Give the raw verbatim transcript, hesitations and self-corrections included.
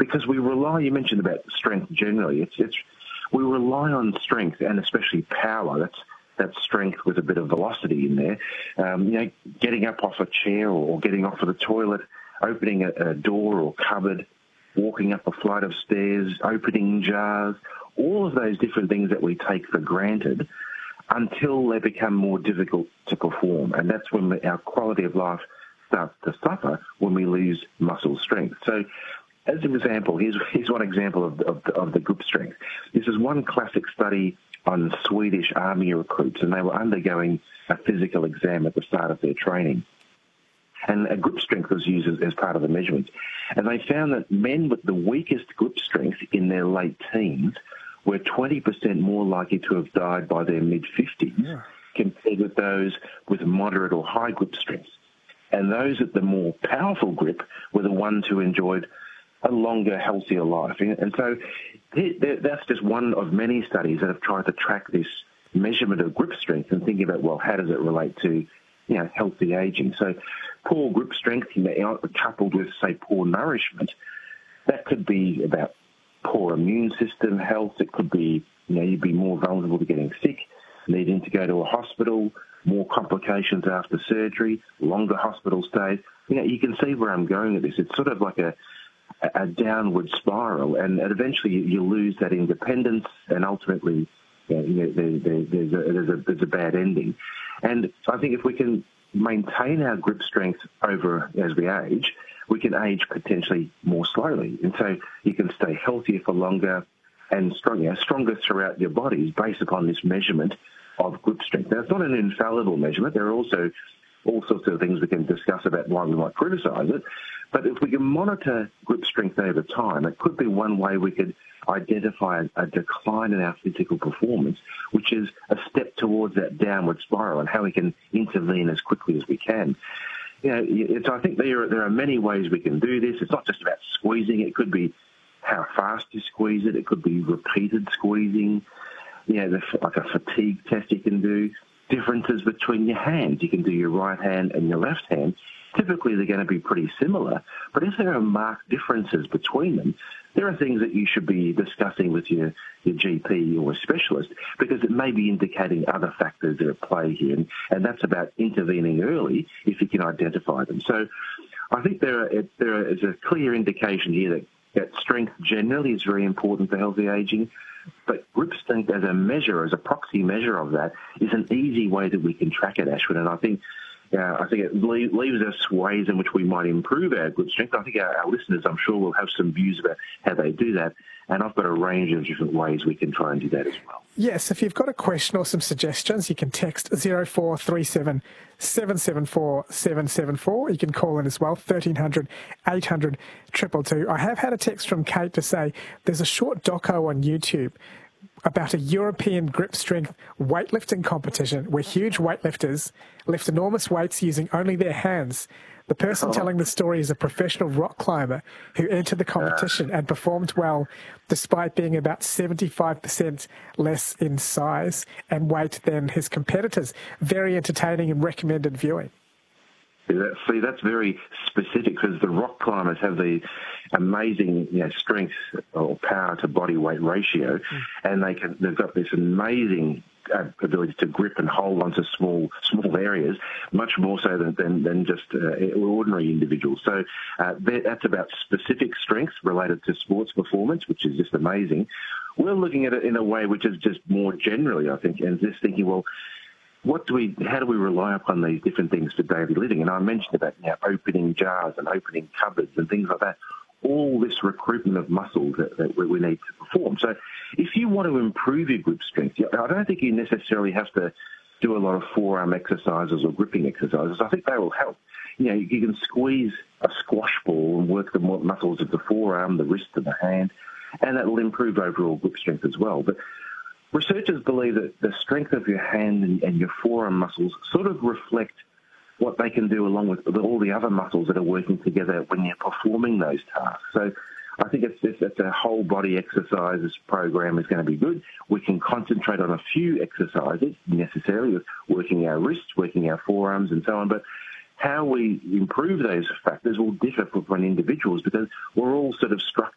because we rely, you mentioned about strength generally, it's, it's we rely on strength and especially power. That's that strength with a bit of velocity in there. Um, you know, getting up off a chair or getting off of the toilet, opening a, a door or cupboard, walking up a flight of stairs, opening jars, all of those different things that we take for granted until they become more difficult to perform. And that's when our quality of life starts to suffer, when we lose muscle strength. So as an example, here's, here's one example of, of, of the grip strength. This is one classic study on Swedish army recruits, and they were undergoing a physical exam at the start of their training. And a grip strength was used as, as part of the measurements. And they found that men with the weakest grip strength in their late teens were twenty percent more likely to have died by their mid-fifties yeah. compared with those with moderate or high grip strength. And those at the more powerful grip were the ones who enjoyed a longer, healthier life. And so that's just one of many studies that have tried to track this measurement of grip strength and thinking about, well, how does it relate to, you know, healthy aging? So poor grip strength, you know, coupled with, say, poor nourishment, that could be about poor immune system health. It could be, you know, you'd be more vulnerable to getting sick, needing to go to a hospital, more complications after surgery, longer hospital stays. You know, you can see where I'm going with this. It's sort of like a, a downward spiral, and eventually you lose that independence, and ultimately, you know, you know, there, there, there's, a, there's, a, there's a bad ending. And I think if we can maintain our grip strength over as we age, we can age potentially more slowly. And so you can stay healthier for longer and stronger, stronger throughout your body based upon this measurement of grip strength. Now, it's not an infallible measurement. There are also all sorts of things we can discuss about why we might criticise it. But if we can monitor grip strength over time, it could be one way we could identify a decline in our physical performance, which is a step towards that downward spiral, and how we can intervene as quickly as we can. You know, it's, I think there are, there are many ways we can do this. It's not just about squeezing. It could be how fast you squeeze it. It could be repeated squeezing. You know, the, like a fatigue test you can do. Differences between your hands. You can do your right hand and your left hand. Typically, they're going to be pretty similar. But if there are marked differences between them, there are things that you should be discussing with your, your G P or a specialist, because it may be indicating other factors that are at play here. And, and that's about intervening early if you can identify them. So I think there, are, there is a clear indication here that, that strength generally is very important for healthy aging. But grip strength as a measure, as a proxy measure of that, is an easy way that we can track it, Ashwin. And I think uh, I think it leave, leaves us ways in which we might improve our grip strength. I think our, our listeners, I'm sure, will have some views about how they do that. And I've got a range of different ways we can try and do that as well. Yes, if you've got a question or some suggestions, you can text zero four three seven, seven seven four, seven seven four. You can call in as well, thirteen hundred, eight hundred, two two two. I have had a text from Kate to say there's a short doco on YouTube about a European grip strength weightlifting competition where huge weightlifters lift enormous weights using only their hands. The person oh. telling the story is a professional rock climber who entered the competition and performed well despite being about seventy-five percent less in size and weight than his competitors. Very entertaining and recommended viewing. See, that's very specific, because the rock climbers have the amazing, you know, strength or power to body weight ratio, mm. and they can, they've got this amazing uh, ability to grip and hold onto small small areas, much more so than than, than just uh, ordinary individuals. So uh, that's about specific strengths related to sports performance, which is just amazing. We're looking at it in a way which is just more generally, I think, and just thinking, well, What do we? How do we rely upon these different things for daily living? And I mentioned about, you know, opening jars and opening cupboards and things like that. All this recruitment of muscles that, that we need to perform. So if you want to improve your grip strength, I don't think you necessarily have to do a lot of forearm exercises or gripping exercises. I think they will help. You know, you can squeeze a squash ball and work the muscles of the forearm, the wrist, and the hand, and that will improve overall grip strength as well. But researchers believe that the strength of your hand and, and your forearm muscles sort of reflect what they can do along with all the other muscles that are working together when you're performing those tasks. So I think it's, it's, it's a whole body exercises program is going to be good. We can concentrate on a few exercises necessarily, with working our wrists, working our forearms and so on, but how we improve those factors will differ for individuals, because we're all sort of structured